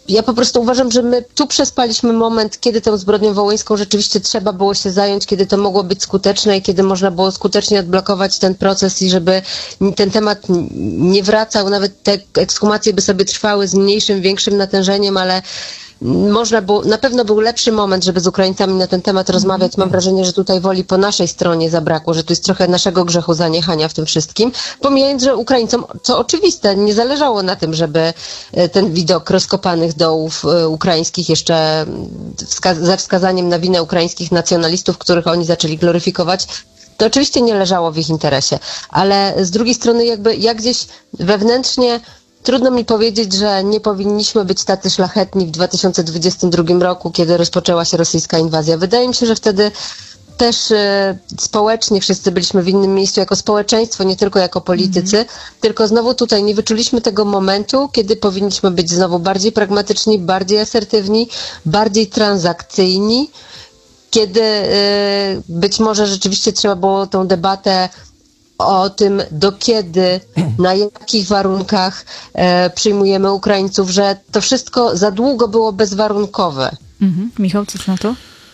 Ja po prostu uważam, że my tu przespaliśmy moment, kiedy tą zbrodnią wołyńską rzeczywiście trzeba było się zająć, kiedy to mogło być skuteczne i kiedy można było skutecznie odblokować ten proces i żeby ten temat nie wracał, nawet te ekshumacje by sobie trwały z mniejszym, większym natężeniem, ale można było, na pewno był lepszy moment, żeby z Ukraińcami na ten temat rozmawiać. Mam wrażenie, że tutaj woli po naszej stronie zabrakło, że tu jest trochę naszego grzechu zaniechania w tym wszystkim. Pomijając, że Ukraińcom, co oczywiste, nie zależało na tym, żeby ten widok rozkopanych dołów ukraińskich jeszcze ze wskazaniem na winę ukraińskich nacjonalistów, których oni zaczęli gloryfikować, to oczywiście nie leżało w ich interesie. Ale z drugiej strony jakby ja gdzieś wewnętrznie trudno mi powiedzieć, że nie powinniśmy być tacy szlachetni w 2022 roku, kiedy rozpoczęła się rosyjska inwazja. Wydaje mi się, że wtedy też społecznie wszyscy byliśmy w innym miejscu jako społeczeństwo, nie tylko jako politycy, tylko znowu tutaj nie wyczuliśmy tego momentu, kiedy powinniśmy być znowu bardziej pragmatyczni, bardziej asertywni, bardziej transakcyjni, kiedy być może rzeczywiście trzeba było tą debatę o tym, do kiedy, na jakich warunkach przyjmujemy Ukraińców, że to wszystko za długo było bezwarunkowe. Michał, coś na to?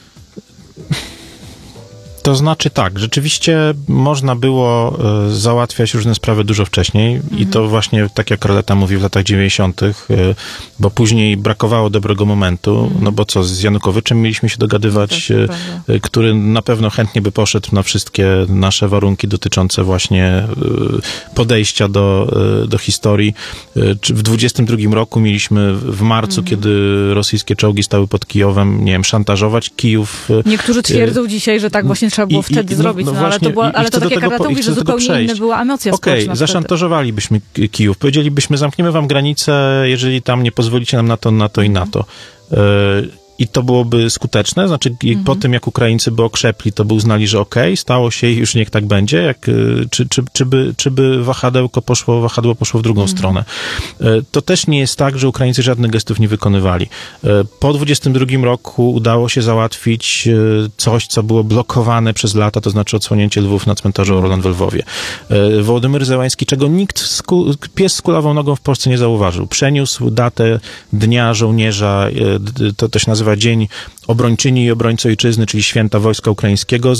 To znaczy tak, rzeczywiście można było załatwiać różne sprawy dużo wcześniej i to właśnie, tak jak Roleta mówi, w latach 90., bo później brakowało dobrego momentu, no bo co, z Janukowiczem mieliśmy się dogadywać, który na pewno chętnie by poszedł na wszystkie nasze warunki dotyczące właśnie podejścia do historii. W 22 roku mieliśmy w marcu, kiedy rosyjskie czołgi stały pod Kijowem, nie wiem, szantażować Kijów. Niektórzy twierdzą dzisiaj, że tak właśnie trzeba było wtedy zrobić, no ale to była, ale to tak jak Agata mówi, że zupełnie inna była emocja społeczna. Okej, zaszantażowalibyśmy Kijów. Powiedzielibyśmy, zamkniemy wam granicę, jeżeli tam nie pozwolicie nam na to i na to. I to byłoby skuteczne, znaczy po tym, jak Ukraińcy by okrzepli, to by uznali, że okej, stało się i już niech tak będzie, czy by wahadło poszło w drugą stronę. To też nie jest tak, że Ukraińcy żadnych gestów nie wykonywali. Po 22 roku udało się załatwić coś, co było blokowane przez lata, to znaczy odsłonięcie Lwów na cmentarzu Orlan w Lwowie. Wołodymyr Zełański, czego nikt, pies z kulawą nogą w Polsce nie zauważył, przeniósł datę Dnia Żołnierza, to się nazywa Dzień Obrończyni i Obrońcy Ojczyzny, czyli Święta Wojska Ukraińskiego,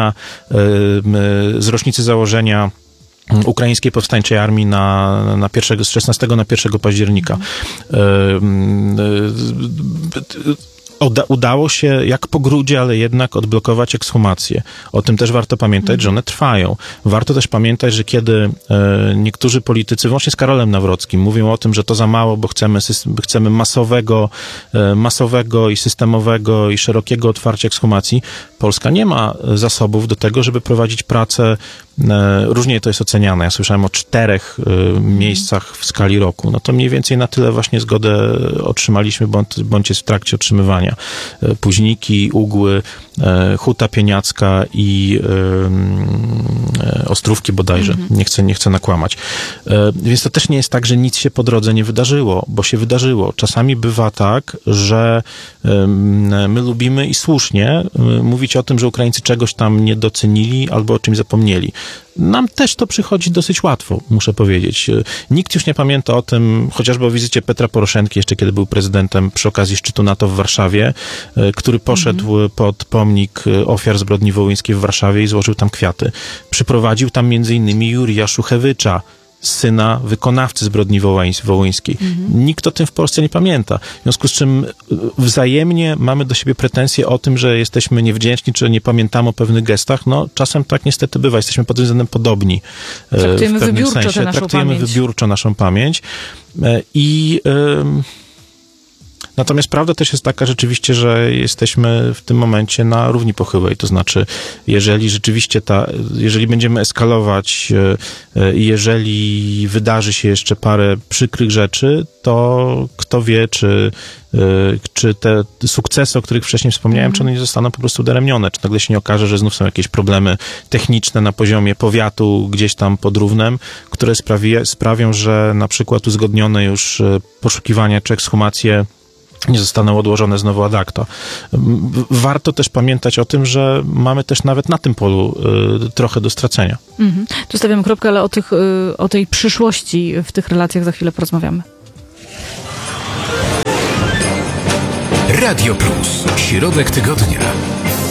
z rocznicy założenia Ukraińskiej Powstańczej Armii z 16 na 1 października. Udało się jak po grudzie, ale jednak odblokować ekshumacje. O tym też warto pamiętać, że one trwają. Warto też pamiętać, że kiedy niektórzy politycy, włącznie z Karolem Nawrockim, mówią o tym, że to za mało, bo chcemy masowego i systemowego i szerokiego otwarcia ekshumacji, Polska nie ma zasobów do tego, żeby prowadzić pracę. Różnie to jest oceniane. Ja słyszałem o 4 miejscach w skali roku. No to mniej więcej na tyle właśnie zgodę otrzymaliśmy, bądź jest w trakcie otrzymywania. Późniki, Ugły, Huta Pieniacka i Ostrówki bodajże. Nie chcę nakłamać. Więc to też nie jest tak, że nic się po drodze nie wydarzyło, bo się wydarzyło. Czasami bywa tak, że my lubimy i słusznie mówić o tym, że Ukraińcy czegoś tam nie docenili albo o czymś zapomnieli. Nam też to przychodzi dosyć łatwo, muszę powiedzieć. Nikt już nie pamięta o tym, chociażby o wizycie Petra Poroszenki, jeszcze kiedy był prezydentem przy okazji szczytu NATO w Warszawie, który poszedł pod pomnik ofiar zbrodni wołyńskiej w Warszawie i złożył tam kwiaty. Przyprowadził tam między innymi Jurija Szuchewycza, syna wykonawcy zbrodni wołyńskiej. Nikt o tym w Polsce nie pamięta. W związku z czym wzajemnie mamy do siebie pretensje o tym, że jesteśmy niewdzięczni, czy nie pamiętamy o pewnych gestach. No, czasem tak niestety bywa. Jesteśmy pod tym względem podobni. Traktujemy wybiórczo naszą pamięć. Natomiast prawda też jest taka rzeczywiście, że jesteśmy w tym momencie na równi pochyłej. To znaczy, jeżeli rzeczywiście jeżeli będziemy eskalować i jeżeli wydarzy się jeszcze parę przykrych rzeczy, to kto wie, czy te sukcesy, o których wcześniej wspomniałem, czy one nie zostaną po prostu udaremnione, czy nagle się nie okaże, że znów są jakieś problemy techniczne na poziomie powiatu gdzieś tam pod Równem, które sprawią, że na przykład uzgodnione już poszukiwania czy ekshumacje nie zostaną odłożone znowu ad acta. Warto też pamiętać o tym, że mamy też nawet na tym polu trochę do stracenia. Tu stawiamy kropkę, ale o tej przyszłości w tych relacjach za chwilę porozmawiamy. Radio Plus. Środek tygodnia.